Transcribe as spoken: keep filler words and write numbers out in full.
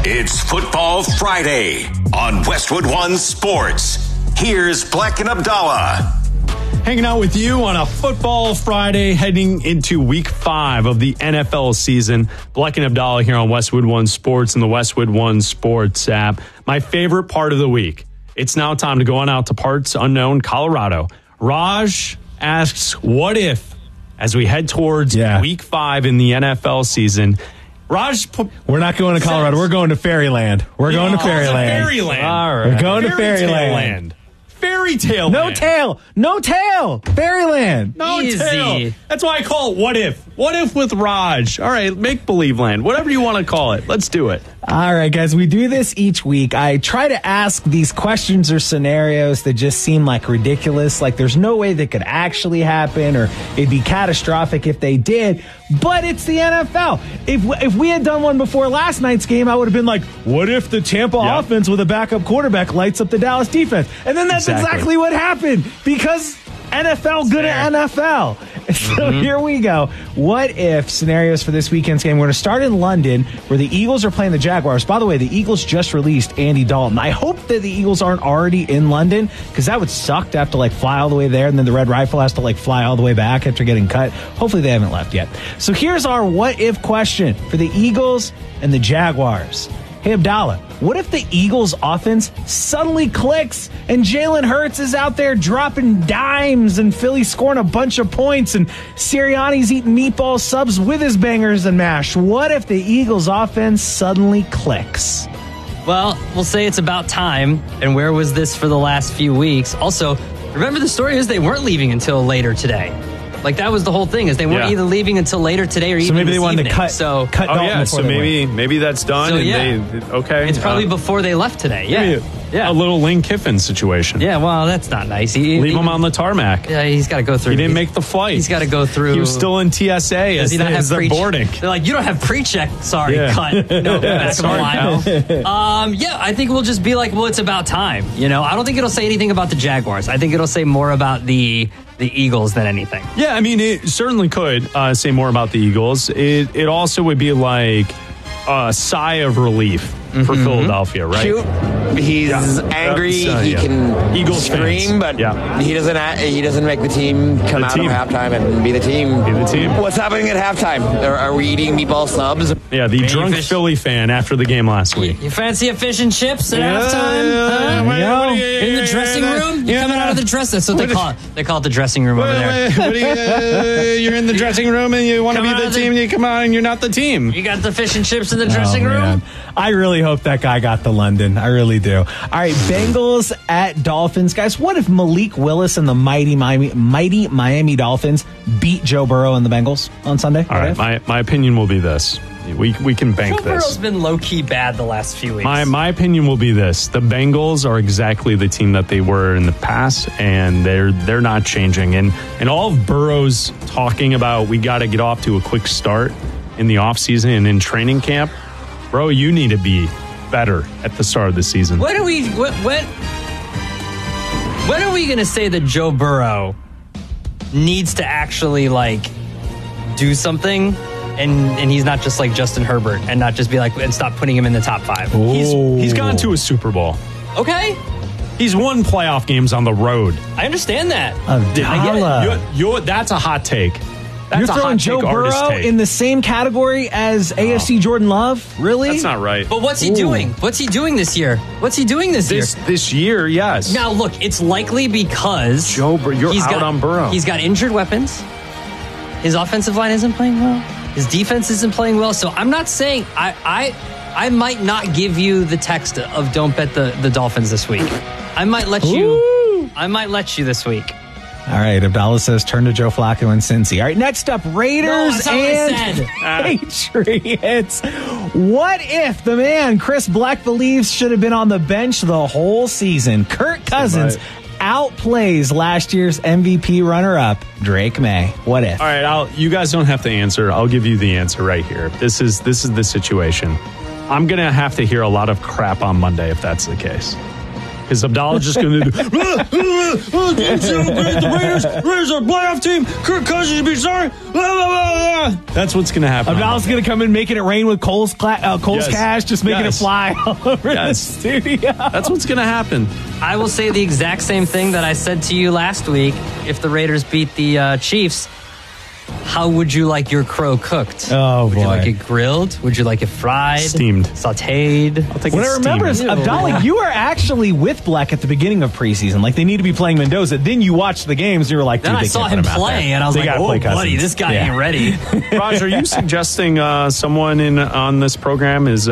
It's Football Friday on Westwood One Sports. Here's Black and Abdallah. Hanging out with you on a Football Friday heading into week five of the N F L season. Black and Abdallah here on Westwood One Sports and the Westwood One Sports app. My favorite part of the week. It's now time to go on out to parts unknown Colorado. Raj asks, what if, as we head towards yeah. week five in the N F L season, Raj, we're not going to Colorado. We're going to Fairyland. We're going oh, to Fairyland. Fairyland. All right. We're going Fairy to Fairyland. Fairy tale No land. tail. No tail. Fairyland. No Easy. tail. That's why I call it What If. What If with Raj. All right, make believe land. Whatever you want to call it. Let's do it. All right, guys, we do this each week. I try to ask these questions or scenarios that just seem like ridiculous, like there's no way they could actually happen or it'd be catastrophic if they did, but it's the N F L. If, if we had done one before last night's game, I would have been like, what if the Tampa yep. offense with a backup quarterback lights up the Dallas defense? And then that's exactly, exactly what happened because N F L good at N F L. So mm-hmm. here we go. What if scenarios for this weekend's game? We're going to start in London where the Eagles are playing the Jaguars. By the way, the Eagles just released Andy Dalton. I hope that the Eagles aren't already in London because that would suck to have to like fly all the way there and then the Red Rifle has to like fly all the way back after getting cut. Hopefully they haven't left yet. So here's our what if question for the Eagles and the Jaguars. Hey, Abdallah, what if the Eagles offense suddenly clicks and Jalen Hurts is out there dropping dimes and Philly scoring a bunch of points and Sirianni's eating meatball subs with his bangers and mash? What if the Eagles offense suddenly clicks? Well, we'll say it's about time. And where was this for the last few weeks? Also, remember the story is they weren't leaving until later today. Like, that was the whole thing, is they weren't yeah. either leaving until later today or even So maybe this they wanted evening. to cut, so, cut oh, Dalton yeah, so maybe went. maybe that's done. So, and yeah. they, okay. It's probably uh, before they left today. Yeah. Maybe yeah. A little Lane Kiffin situation. Yeah, well, that's not nice. He, Leave he, him on the tarmac. Yeah, he's got to go through. He didn't make the flight. He's got to go through. He was still in T S A as, he not as have they're pre- boarding. They're like, you don't have pre-check. Sorry, yeah. cut. No, back of the line. Um, yeah, I think we'll just be like, well, it's about time. You know, I don't think it'll say anything about the Jaguars. I think it'll say more about the the Eagles than anything. Yeah, I mean, it certainly could uh, say more about the Eagles. It it also would be like a sigh of relief mm-hmm. for Philadelphia, right? Cute. He's yeah. angry. Uh, so, he yeah. can Eagles scream, fans. but yeah. he doesn't. He doesn't make the team come the out team. of halftime and be the team. Be the team. What's happening at halftime? Are, are we eating meatball subs? Yeah, the Maybe drunk fish. Philly fan after the game last week. You fancy a fish and chips at yeah, halftime? Yeah, huh? yeah, yeah, yeah, In the dressing room? Yeah, You're coming out of the dress. That's what, what they call it. They call it the dressing room what, over there. What, what you, uh, you're in the dressing room and you want to be the team, and you come out and you're not the team. You got the fish and chips in the dressing oh, room? Man. I really hope that guy got the London. I really do. All right, Bengals at Dolphins. Guys, what if Malik Willis and the mighty Miami, mighty Miami Dolphins beat Joe Burrow and the Bengals on Sunday? All right, my, my opinion will be this. We we can bank Joe this. Burrow's been low-key bad the last few weeks. My my opinion will be this. The Bengals are exactly the team that they were in the past, and they're they're not changing. And, and all of Burrow's talking about we got to get off to a quick start in the offseason and in training camp, bro, you need to be better at the start of the season. When are we when when, when are we going to say that Joe Burrow needs to actually like do something? And and he's not just like Justin Herbert and not just be like and stop putting him in the top five. He's he's gone to a Super Bowl. Okay. He's won playoff games on the road. I understand that. Abdallah. You're, you're, that's a hot take. That's You're a throwing hot Joe take, Burrow take. in the same category as A F C Jordan Love? Really? That's not right. But what's he Ooh. doing? What's he doing this year? What's he doing this, This year? this year, yes. Now look, it's likely because Joe Burrow, you're he's out got, on Burrow. He's got injured weapons. His offensive line isn't playing well. His defense isn't playing well. So I'm not saying I I I might not give you the text of don't bet the, the Dolphins this week. I might let you Ooh. I might let you this week. All right, Abdallah says turn to Joe Flacco and Cincy. All right, next up, Raiders No, that's not and what I Patriots. What if the man Chris Black believes should have been on the bench the whole season? Kirk Cousins outplays last year's M V P runner-up Drake May. What if? All right, I'll, you guys don't have to answer. I'll give you the answer right here. This is this is the situation. I'm gonna have to hear a lot of crap on Monday if that's the case. Because Abdallah's just going to do, ah, ah, ah, the Raiders, Raiders are a playoff team. Kirk Cousins should be sorry. Ah, ah, ah. That's what's going to happen. Abdallah's going to come in making it rain with Cole's, cla- uh, Cole's Yes. cash, just making Yes. it fly all over Yes. the studio. That's what's going to happen. I will say the exact same thing that I said to you last week. If the Raiders beat the uh, Chiefs, how would you like your crow cooked? Oh, would boy. you like it grilled? Would you like it fried? Steamed. Sauteed? I'll take What it I remember steamed. is, Abdallah, you were actually with Black at the beginning of preseason. Like, they need to be playing Mendoza. Then you watched the games, and you were like, dude, Then I they saw can't him put out play, there. and I was They like, gotta oh, play buddy, Cousins. this guy Yeah. ain't ready. Raj, are you suggesting uh, someone in on this program is